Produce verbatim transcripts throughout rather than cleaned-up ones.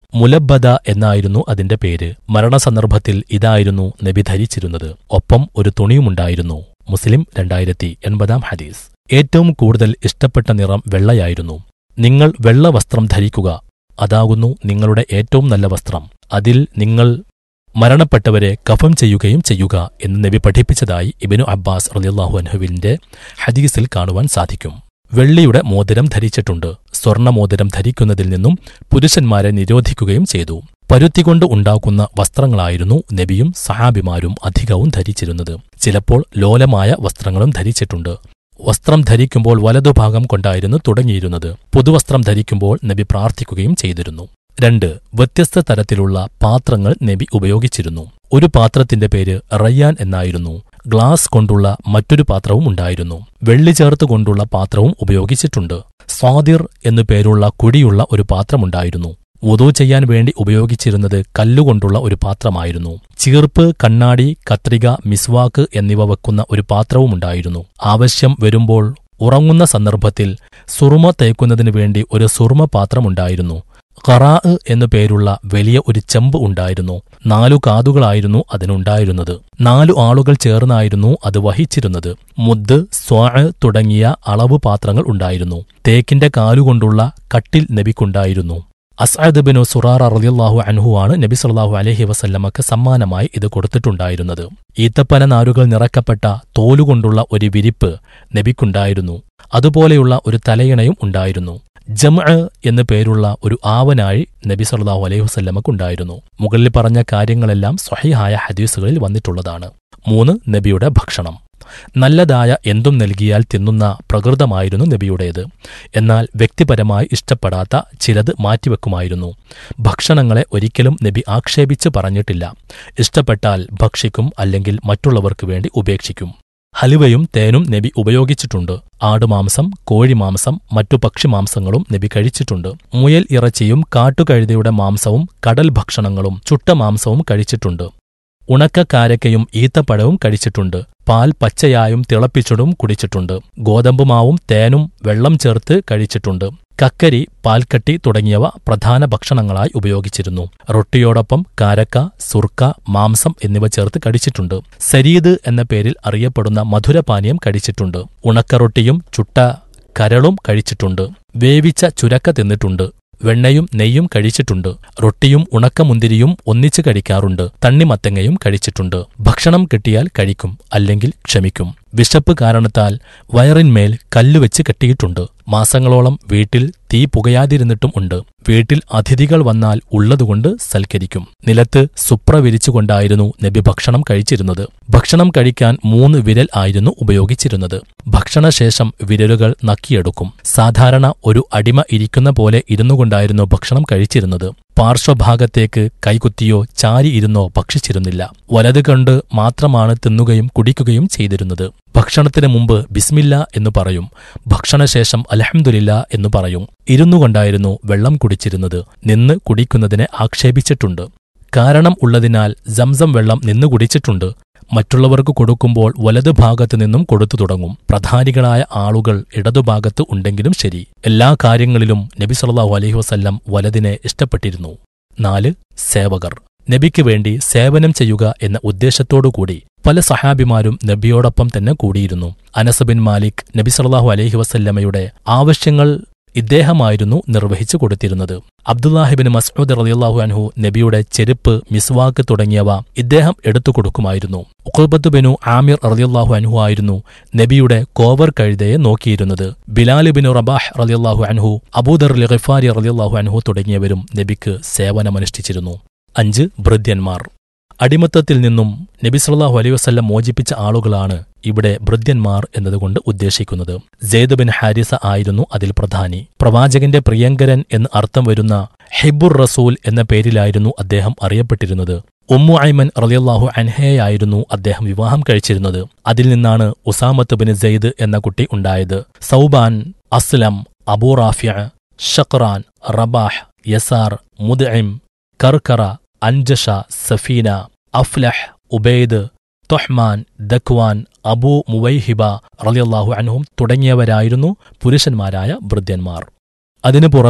മുലബ്ബദ എന്നായിരുന്നു അതിന്റെ പേര്. മരണസന്ദർഭത്തിൽ ഇതായിരുന്നു നബി ധരിച്ചിരുന്നത്. ഒപ്പം ഒരു തുണിയുമുണ്ടായിരുന്നു. മുസ്ലിം രണ്ടായിരത്തി എൺപതാം ഹദീസ്. ഏറ്റവും കൂടുതൽ ഇഷ്ടപ്പെട്ട നിറം വെള്ളയായിരുന്നു. നിങ്ങൾ വെള്ള വസ്ത്രം ധരിക്കുക, അതാകുന്നു നിങ്ങളുടെ ഏറ്റവും നല്ല വസ്ത്രം. അതിൽ നിങ്ങൾ മരണപ്പെട്ടവരെ കഫം ചെയ്യുകയും ചെയ്യുക എന്ന് നബി പഠിപ്പിച്ചതായി ഇബ്നു അബ്ബാസ് റളിയല്ലാഹു അൻഹുവിന്റെ ഹദീസിൽ കാണുവാൻ സാധിക്കും. വെള്ളിയുടെ മോതിരം ധരിച്ചിട്ടുണ്ട്. സ്വർണമോതിരം ധരിക്കുന്നതിൽ നിന്നും പുരുഷന്മാരെ നിരോധിക്കുകയും ചെയ്തു. പരുത്തികൊണ്ട് ഉണ്ടാക്കുന്ന വസ്ത്രങ്ങളായിരുന്നു നബിയും സഹാബിമാരും അധികവും ധരിച്ചിരുന്നത്. ചിലപ്പോൾ ലോലമായ വസ്ത്രങ്ങളും ധരിച്ചിട്ടുണ്ട്. വസ്ത്രം ധരിക്കുമ്പോൾ വലതുഭാഗം കൊണ്ടായിരുന്നു തുടങ്ങിയിരുന്നത്. പുതുവസ്ത്രം ധരിക്കുമ്പോൾ നബി പ്രാർത്ഥിക്കുകയും ചെയ്തിരുന്നു. രണ്ട്, വ്യത്യസ്ത തരത്തിലുള്ള പാത്രങ്ങൾ നബി ഉപയോഗിച്ചിരുന്നു. ഒരു പാത്രത്തിന്റെ പേര് റയ്യാൻ എന്നായിരുന്നു. ഗ്ലാസ് കൊണ്ടുള്ള മറ്റൊരു പാത്രവും ഉണ്ടായിരുന്നു. വെള്ളി ചേർത്തുകൊണ്ടുള്ള പാത്രവും ഉപയോഗിച്ചിട്ടുണ്ട്. സ്വാദിർ എന്നു പേരുള്ള കുഴിയുള്ള ഒരു പാത്രമുണ്ടായിരുന്നു. വുദൂ ചെയ്യാൻ വേണ്ടി ഉപയോഗിച്ചിരുന്നത് കല്ലുകൊണ്ടുള്ള ഒരു പാത്രമായിരുന്നു. ചീർപ്പ്, കണ്ണാടി, കത്രിക, മിസ്വാക്ക് എന്നിവ വെക്കുന്ന ഒരു പാത്രവുമുണ്ടായിരുന്നു. ആവശ്യം വരുമ്പോൾ ഉറങ്ങുന്ന സന്ദർഭത്തിൽ സുറുമ തേക്കുന്നതിനു വേണ്ടി ഒരു സുറുമ പാത്രമുണ്ടായിരുന്നു. ഖറാ എന്നു പേരുള്ള വലിയ ഒരു ചെമ്പ് ഉണ്ടായിരുന്നു. നാലു കാതുകളായിരുന്നു അതിനുണ്ടായിരുന്നത്. നാലു ആളുകൾ ചേർന്നായിരുന്നു അത് വഹിച്ചിരുന്നത്. മുദ്, സ്വാഅ് തുടങ്ങിയ അളവ് പാത്രങ്ങൾ ഉണ്ടായിരുന്നു. തേക്കിന്റെ കാലുകൊണ്ടുള്ള കട്ടിൽ നബിക്കുണ്ടായിരുന്നു. അസ്അദ് ബിനു സുറാറ റളിയല്ലാഹു അൻഹുവാണ് നബി സല്ലല്ലാഹു അലൈഹി വസല്ലമക്ക് സമ്മാനമായി ഇത് കൊടുത്തിട്ടുണ്ടായിരുന്നത്. ഈത്തപ്പന നാരുകൾ നിറക്കപ്പെട്ട തോലുകൊണ്ടുള്ള ഒരു വിരിപ്പ് നബിക്കുണ്ടായിരുന്നു. അതുപോലെയുള്ള ഒരു തലയിണയും ഉണ്ടായിരുന്നു. ജംഅ് എന്നു പേരുള്ള ഒരു ആവനാഴി നബി സല്ലല്ലാഹു അലൈഹി വസല്ലമക്കുണ്ടായിരുന്നു. മുകളിൽ പറഞ്ഞ കാര്യങ്ങളെല്ലാം സ്വഹീഹായ ഹദീസുകളിൽ വന്നിട്ടുള്ളതാണ്. മൂന്ന്, നബിയുടെ ഭക്ഷണം. നല്ലതായ എന്തും നൽകിയാൽ തിന്നുന്ന പ്രകൃതമായിരുന്നു നബിയുടേത്. എന്നാൽ വ്യക്തിപരമായി ഇഷ്ടപ്പെടാത്ത ചിലത് മാറ്റിവെക്കുമായിരുന്നു. ഭക്ഷണങ്ങളെ ഒരിക്കലും നബി ആക്ഷേപിച്ച് പറഞ്ഞിട്ടില്ല. ഇഷ്ടപ്പെട്ടാൽ ഭക്ഷിക്കും, അല്ലെങ്കിൽ മറ്റുള്ളവർക്ക് വേണ്ടി ഉപേക്ഷിക്കും. ഹലുവയും തേനും നബി ഉപയോഗിച്ചിട്ടുണ്ട്. ആടുമാംസം, കോഴിമാംസം, മറ്റു പക്ഷിമാംസങ്ങളും നബി കഴിച്ചിട്ടുണ്ട്. മുയൽ ഇറച്ചിയും കാട്ടുകഴുതയുടെ മാംസവും കടൽ ഭക്ഷണങ്ങളും ചുട്ട മാംസവും കഴിച്ചിട്ടുണ്ട്. ഉണക്കക്കാരക്കയും ഈത്തപ്പഴവും കഴിച്ചിട്ടുണ്ട്. പാൽ പച്ചയായും തിളപ്പിച്ചതും കുടിച്ചിട്ടുണ്ട്. ഗോതമ്പുമാവും തേനും വെള്ളം ചേർത്ത് കഴിച്ചിട്ടുണ്ട്. കക്കരി, പാൽക്കട്ടി തുടങ്ങിയവ പ്രധാന ഭക്ഷണങ്ങളായി ഉപയോഗിച്ചിരുന്നു. റൊട്ടിയോടൊപ്പം കാരക്ക, സുർക്ക, മാംസം എന്നിവ ചേർത്ത് കഴിച്ചിട്ടുണ്ട്. സരീദ് എന്ന പേരിൽ അറിയപ്പെടുന്ന മധുരപാനീയം കഴിച്ചിട്ടുണ്ട്. ഉണക്കറൊട്ടിയും ചുട്ട കരളും കഴിച്ചിട്ടുണ്ട്. വേവിച്ച ചുരക്ക തിന്നിട്ടുണ്ട്. വെണ്ണയും നെയ്യും കഴിച്ചിട്ടുണ്ട്. റൊട്ടിയും ഉണക്കമുന്തിരിയും ഒന്നിച്ച് കഴിക്കാറുണ്ട്. തണ്ണിമത്തങ്ങയും കഴിച്ചിട്ടുണ്ട്. ഭക്ഷണം കിട്ടിയാൽ കഴിക്കും, അല്ലെങ്കിൽ ക്ഷമിക്കും. വിശപ്പ് കാരണത്താൽ വയറിന്മേൽ കല്ലുവെച്ച് കെട്ടിയിട്ടുണ്ട്. മാസങ്ങളോളം വീട്ടിൽ തീ പുകയാതിരുന്നിട്ടും ഉണ്ട്. വീട്ടിൽ അതിഥികൾ വന്നാൽ ഉള്ളതുകൊണ്ട് സൽക്കരിക്കും. നിലത്ത് സുപ്ര വിരിച്ചുകൊണ്ടായിരുന്നു നബി ഭക്ഷണം കഴിച്ചിരുന്നത്. ഭക്ഷണം കഴിക്കാൻ മൂന്ന് വിരൽ ആയിരുന്നു ഉപയോഗിച്ചിരുന്നത്. ഭക്ഷണശേഷം വിരലുകൾ നക്കിയെടുക്കും. സാധാരണ ഒരു അടിമ ഇരിക്കുന്ന പോലെ ഇരുന്നുകൊണ്ടായിരുന്നു ഭക്ഷണം കഴിച്ചിരുന്നത്. പാർശ്വഭാഗത്തേക്ക് കൈകുത്തിയോ ചാരി ഇരുന്നോ ഭക്ഷിച്ചിരുന്നില്ല. വലത് കണ്ട് മാത്രമാണ് തിന്നുകയും കുടിക്കുകയും ചെയ്തിരുന്നത്. ഭക്ഷണത്തിന് മുമ്പ് ബിസ്മില്ല എന്നു പറയും. ഭക്ഷണശേഷം അൽഹംദുലില്ലാ എന്നു പറയും. ഇരുന്നുകൊണ്ടായിരുന്നു വെള്ളം കുടിച്ചിരുന്നത്. നിന്ന് കുടിക്കുന്നതിനെ ആക്ഷേപിച്ചിട്ടുണ്ട്. കാരണം ഉള്ളതിനാൽ സംസം വെള്ളം നിന്നു കുടിച്ചിട്ടുണ്ട്. മറ്റുള്ളവർക്ക് കൊടുക്കുമ്പോൾ വലതുഭാഗത്തു നിന്നും കൊടുത്തു തുടങ്ങും. പ്രധാനികളായ ആളുകൾ ഇടതുഭാഗത്ത് ഉണ്ടെങ്കിലും ശരി. എല്ലാ കാര്യങ്ങളിലും നബി സല്ലല്ലാഹു അലൈഹി വസല്ലം വലതിനെ ഇഷ്ടപ്പെട്ടിരുന്നു. നാല്, സേവകർ. നബിക്ക് വേണ്ടി സേവനം ചെയ്യുക എന്ന ഉദ്ദേശത്തോടുകൂടി പല സഹാബിമാരും നബിയോടൊപ്പം തന്നെ കൂടിയിരുന്നു. അനസ് ബിൻ മാലിക് നബി സല്ലല്ലാഹു അലൈഹി വസല്ലമയുടെ ആവശ്യങ്ങൾ ഇദ്ദേഹമായിരുന്നു നിർവഹിച്ചു കൊടുത്തിരുന്നത്. അബ്ദുല്ലാഹിബിൻ മസ്ഊദ് റളിയല്ലാഹു അൻഹു നബിയുടെ ചെരുപ്പ്, മിസ്വാക്ക് തുടങ്ങിയവ ഇദ്ദേഹം എടുത്തുകൊടുക്കുമായിരുന്നു. ഉഖബത്ത് ബിനു ആമിർ റളിയല്ലാഹു അൻഹു ആയിരുന്നു നബിയുടെ കോവർ കഴുതയെ നോക്കിയിരുന്നത്. ബിലാൽ ബിനു റബാഹ് റളിയല്ലാഹു അൻഹു, അബൂദർ ഗിഫാരി റളിയല്ലാഹു അൻഹു തുടങ്ങിയവരും നബിക്ക് സേവനമനുഷ്ഠിച്ചിരുന്നു. അഞ്ച്, ഭൃത്യന്മാർ. അടിമത്തത്തിൽ നിന്നും നബി സല്ലല്ലാഹു അലൈഹി വസല്ലം മോചിപ്പിച്ച ആളുകളാണ് ഇവിടെ ഭൃത്യന്മാർ എന്നതുകൊണ്ട് ഉദ്ദേശിക്കുന്നത്. സെയ്ദ് ബിൻ ഹാരിസ ആയിരുന്നു അതിൽ പ്രധാനി. പ്രവാചകന്റെ പ്രിയങ്കരൻ എന്ന് അർത്ഥം വരുന്ന ഹിബ്ബുർ റസൂൽ എന്ന പേരിലായിരുന്നു അദ്ദേഹം അറിയപ്പെട്ടിരുന്നത്. ഉമ്മു ഐമൻ റളിയല്ലാഹു അൻഹയായിരുന്നു അദ്ദേഹം വിവാഹം കഴിച്ചിരുന്നത്. അതിൽ നിന്നാണ് ഉസാമത്ത് ബിൻ സെയ്ദ് എന്ന കുട്ടി ഉണ്ടായത്. സൗബാൻ, അസ്ലം, അബൂ റാഫിഅ, ഷഖ്റാൻ, റബാഹ്, യസാർ, മുദ്ഇം, കർക്കറ, അൻജഷ, സഫീന, അഫ്ലഹ്, ഉബൈദ്, തൊഹ്മാൻ, ദക്വാൻ, അബൂ മുവൈഹിബ റളിയല്ലാഹു അൻഹും തുടങ്ങിയവരായിരുന്നു പുരുഷന്മാരായ ഭൃത്യന്മാർ. അതിനു പുറമെ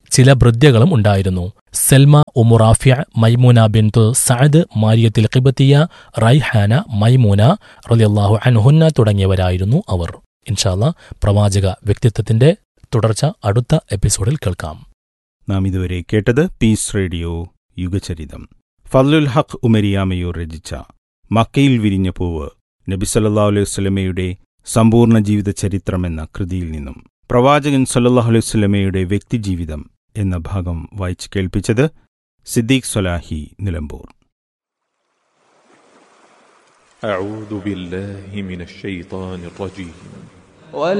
ചില ഭൃത്യകളും ഉണ്ടായിരുന്നു. സെൽമ ഉമ്മു റാഫിഅ, മൈമൂന ബിൻതു സഅദ്, മാരിയത്തിൽ ഖിബത്തിയ, റൈഹാന, മൈമൂന റളിയല്ലാഹു അൻഹുന്ന തുടങ്ങിയവരായിരുന്നു അവർ. ഇൻഷാ അല്ലാഹ് പ്രവാചക വ്യക്തിത്വത്തിന്റെ തുടർച്ച അടുത്ത എപ്പിസോഡിൽ കേൾക്കാം. നാം ഇതുവരെ കേട്ടത് പീസ് റേഡിയോ യുഗചരിതം. ഫദ്ലുൽ ഹഖ് ഉമരിയാമയൂർ രചിച്ച മക്കയിൽ വിരിഞ്ഞ പൂവ്, നബി സല്ലല്ലാഹു അലൈഹി വസല്ലമയുടെ സമ്പൂർണ്ണ ജീവിത ചരിത്രമെന്ന കൃതിയിൽ നിന്നും പ്രവാചകൻ സല്ലല്ലാഹു അലൈഹി വസല്ലമയുടെ വ്യക്തിജീവിതം എന്ന ഭാഗം വായിച്ചു കേൾപ്പിച്ചത് സിദ്ദീഖ് സ്വലാഹി നിലമ്പൂർ. أعوذ بالله من الشيطان الرجيم